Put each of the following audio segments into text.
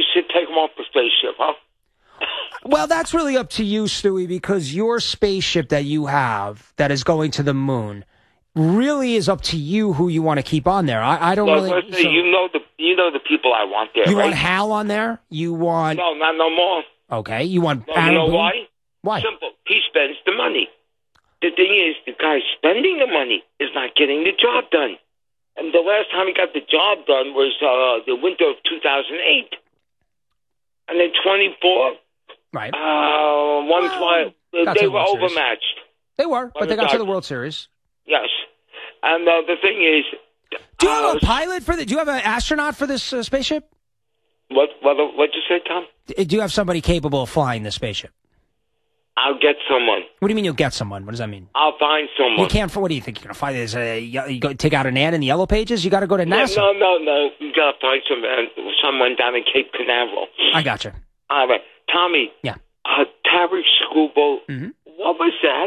should take him off the spaceship, huh? Well, that's really up to you, Stewie, because your spaceship that you have that is going to the moon really is up to you who you want to keep on there. I don't really. Listen, you know the people I want there. You right? want Hal on there? You want? No, not no more. Okay, you want? No, you know Boone? why? Why? Simple. He spends the money. The thing is, the guy spending the money is not getting the job done. And the last time he got the job done was the winter of 2008. And then 24. Right. They were overmatched. They were, but they got to the World Series. Yes. And the thing is... Do you have a pilot for the... Do you have an astronaut for this spaceship? What'd you say, Tom? Do you have somebody capable of flying this spaceship? I'll get someone. What do you mean you'll get someone? What does that mean? I'll find someone. You can't... What do you think? You're going to find this? You go take out an ad in the Yellow Pages? You got to go to NASA. No. You got to find someone down in Cape Canaveral. I got you. All right. Tommy. Yeah. Tariq Skubal. Mm-hmm. What was that?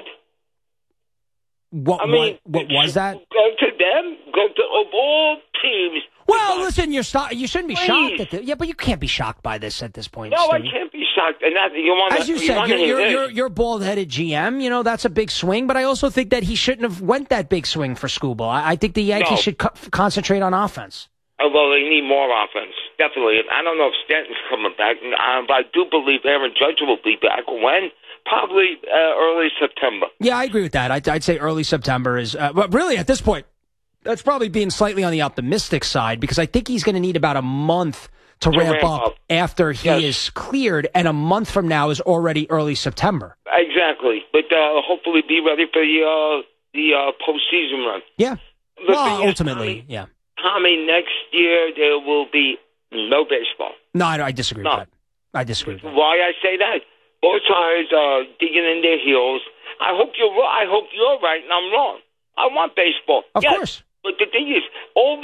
What was that? Go to them. Go to of all teams. Well, listen, you shouldn't be shocked at this. Yeah, but you can't be shocked by this at this point. No, Stewie. I can't be shocked. And that, as you said, you're bald-headed GM. You know, that's a big swing. But I also think that he shouldn't have went that big swing for Skubal. I think the Yankees should concentrate on offense. Well, they need more offense. Definitely. I don't know if Stanton's coming back. But I do believe Aaron Judge will be back. When? Probably early September. Yeah, I agree with that. I'd say early September is... but really, at this point, that's probably being slightly on the optimistic side because I think he's going to need about a month to ramp up after he is cleared, and a month from now is already early September. Exactly. But hopefully be ready for the postseason run. Yeah. Well, ultimately, yeah. Tommy, next year there will be no baseball. No, I disagree with that. I disagree with that. Why I say that? Both sides are digging in their heels. I hope you're right and I'm wrong. I want baseball. Of course. But the thing is, all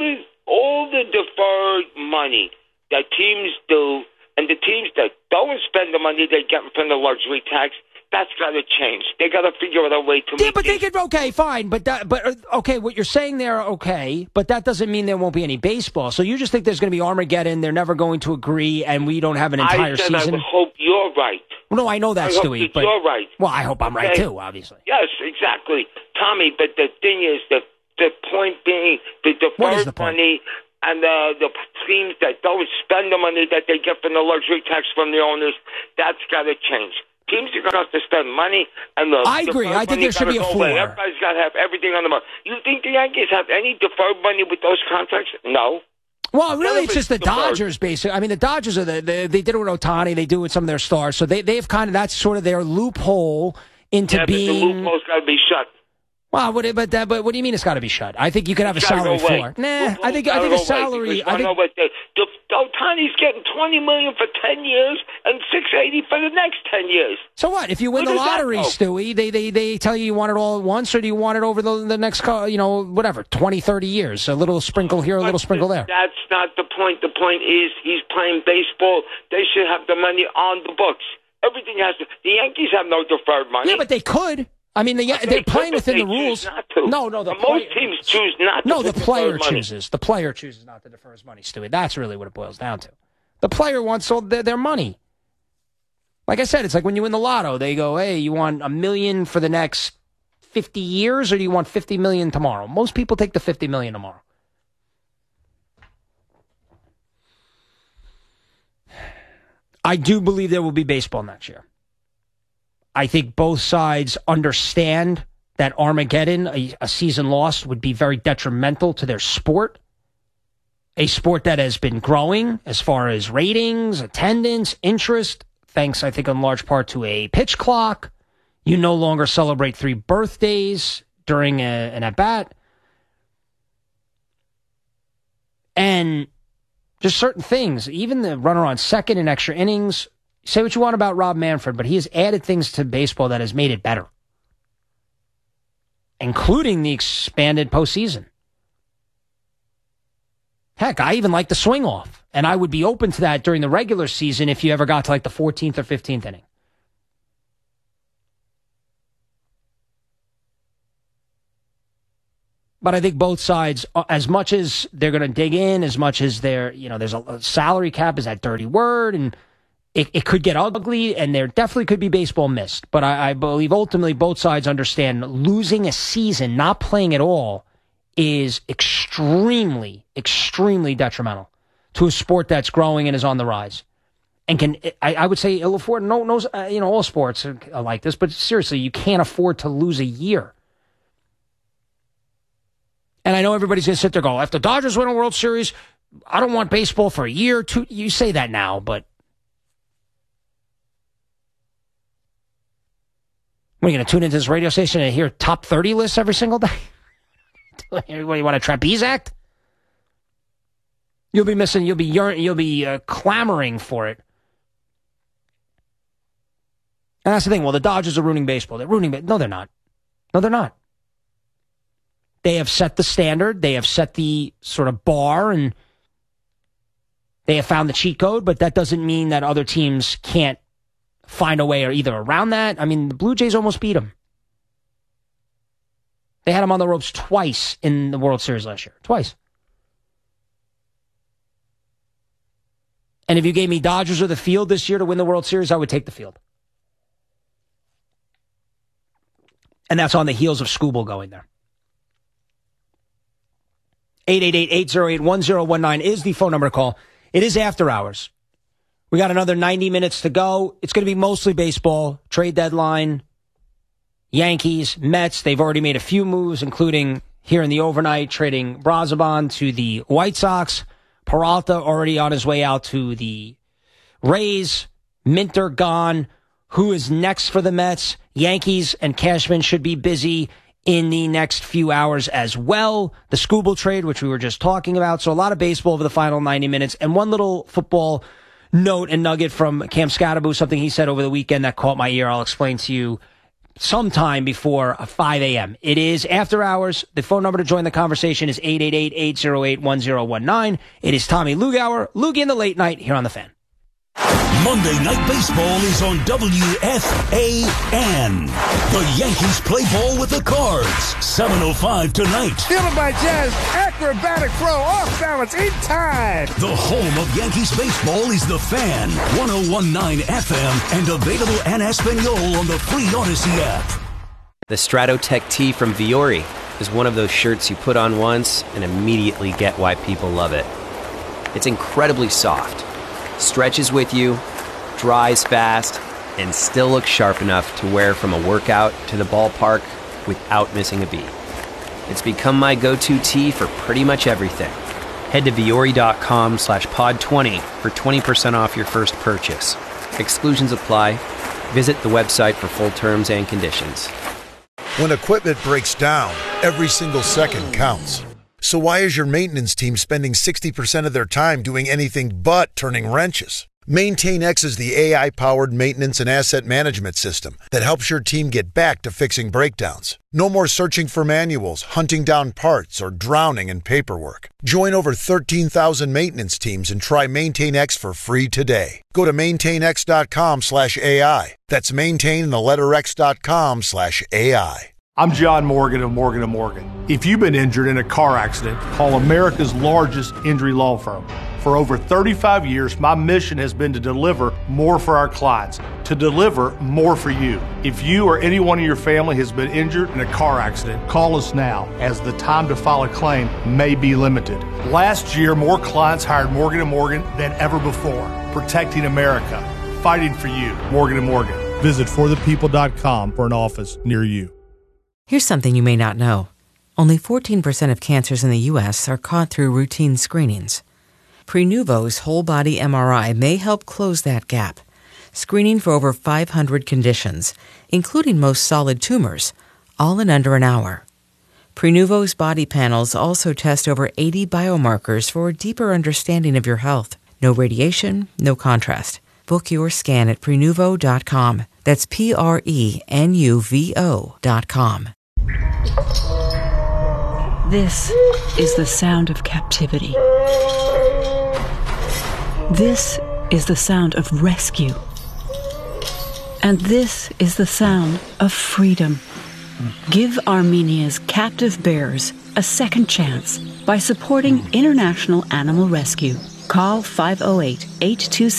the deferred money that teams do, and the teams that don't spend the money they get from the luxury tax, that's got to change. They got to figure out a way to. Yeah, but they could. Okay, fine, but okay, what you're saying there, okay, but that doesn't mean there won't be any baseball. So you just think there's going to be Armageddon? They're never going to agree, and we don't have an entire season. I hope you're right. Well, no, I know that, Stewie. But you're right. Well, I hope I'm right too. Obviously. Yes, exactly, Tommy. But the thing is, the point being, the deferred money and the teams that don't spend the money that they get from the luxury tax from the owners, that's got to change. Teams are going to have to spend money, and I agree. I think there should be a floor. Everybody's got to have everything on the money. You think the Yankees have any deferred money with those contracts? No. Well, really, it's just the Dodgers, basically. I mean, the Dodgers are they did it with Ohtani. They do it with some of their stars. So they've kind of, that's sort of their loophole into being. But the loophole's got to be shut. Well, but what do you mean it's got to be shut? I think you could have a salary floor. Nah, I think a salary. Ohtani's getting $20 million for 10 years and $680 for the next 10 years. So what? If you win the lottery, Stewie, they tell you want it all at once, or do you want it over the next, 20, 30 years? A little sprinkle here, a little sprinkle there. That's not the point. The point is he's playing baseball. They should have the money on the books. Everything has to. The Yankees have no deferred money. Yeah, but they could. I mean, they're playing within the rules. No, most teams choose not to. No, the player chooses. The player chooses not to defer his money, Stewie. That's really what it boils down to. The player wants all their money. Like I said, it's like when you win the lotto. They go, hey, you want $1 million for the next 50 years, or do you want $50 million tomorrow? Most people take the $50 million tomorrow. I do believe there will be baseball next year. I think both sides understand that Armageddon, a season lost, would be very detrimental to their sport. A sport that has been growing as far as ratings, attendance, interest, thanks, I think, in large part to a pitch clock. You no longer celebrate 3 birthdays during an at-bat. And just certain things, even the runner on second in extra innings. Say what you want about Rob Manfred, but he has added things to baseball that has made it better, including the expanded postseason. Heck, I even like the swing off, and I would be open to that during the regular season if you ever got to like the 14th or 15th inning. But I think both sides, as much as they're going to dig in, as much as there's a salary cap is that dirty word, and it could get ugly, and there definitely could be baseball missed. But I believe ultimately both sides understand losing a season, not playing at all, is extremely, extremely detrimental to a sport that's growing and is on the rise. And I would say ill afford, knows, all sports are like this, but seriously, you can't afford to lose a year. And I know everybody's going to sit there and go, if the Dodgers win a World Series, I don't want baseball for a year or two. You say that now, but what, are you going to tune into this radio station and hear top 30 lists every single day? What, you want a trapeze act? You'll be missing, you'll be clamoring for it. And that's the thing. Well, the Dodgers are ruining baseball. They're ruining it. No, they're not. No, they're not. They have set the standard. They have set the sort of bar, and they have found the cheat code, but that doesn't mean that other teams can't find a way or either around that. I mean, the Blue Jays almost beat them. They had them on the ropes twice in the World Series last year. Twice. And if you gave me Dodgers or the field this year to win the World Series, I would take the field. And that's on the heels of Skubal going there. 888-808-1019 is the phone number to call. It is after hours. We got another 90 minutes to go. It's going to be mostly baseball, trade deadline, Yankees, Mets. They've already made a few moves, including here in the overnight, trading Brazoban to the White Sox. Peralta already on his way out to the Rays. Minter gone. Who is next for the Mets? Yankees and Cashman should be busy in the next few hours as well. The Skubal trade, which we were just talking about. So a lot of baseball over the final 90 minutes. And one little football note and nugget from Cam Scatterbo, something he said over the weekend that caught my ear. I'll explain to you sometime before 5 a.m. It is after hours. The phone number to join the conversation is 888-808-1019. It is Tommy Lugauer, Loogie in the Late Night here on The Fan. Monday Night Baseball is on WFAN. The Yankees play ball with the Cards. 7:05 tonight. Fielded by Jazz. Acrobatic throw. Off balance. In time. The home of Yankees baseball is The Fan. 101.9 FM and available en Espanol on the free Odyssey app. The Stratotech tee from Viore is one of those shirts you put on once and immediately get why people love it. It's incredibly soft, stretches with you, dries fast, and still looks sharp enough to wear from a workout to the ballpark without missing a beat. It's become my go-to tee for pretty much everything. Head to Viore.com/pod20 for 20% off your first purchase. Exclusions apply. Visit the website for full terms and conditions. When equipment breaks down, every single second counts. So why is your maintenance team spending 60% of their time doing anything but turning wrenches? MaintainX is the AI-powered maintenance and asset management system that helps your team get back to fixing breakdowns. No more searching for manuals, hunting down parts, or drowning in paperwork. Join over 13,000 maintenance teams and try MaintainX for free today. Go to maintainx.com/AI. That's maintain and the letter x.com/AI. I'm John Morgan of Morgan & Morgan. If you've been injured in a car accident, call America's largest injury law firm. For over 35 years, my mission has been to deliver more for our clients, to deliver more for you. If you or anyone in your family has been injured in a car accident, call us now, as the time to file a claim may be limited. Last year, more clients hired Morgan & Morgan than ever before, protecting America, fighting for you. Morgan & Morgan. Visit forthepeople.com for an office near you. Here's something you may not know. Only 14% of cancers in the U.S. are caught through routine screenings. Prenuvo's whole-body MRI may help close that gap, screening for over 500 conditions, including most solid tumors, all in under an hour. Prenuvo's body panels also test over 80 biomarkers for a deeper understanding of your health. No radiation, no contrast. Book your scan at Prenuvo.com. That's Prenuvo.com. This is the sound of captivity. This is the sound of rescue. And this is the sound of freedom. Give Armenia's captive bears a second chance by supporting International Animal Rescue. Call 508-826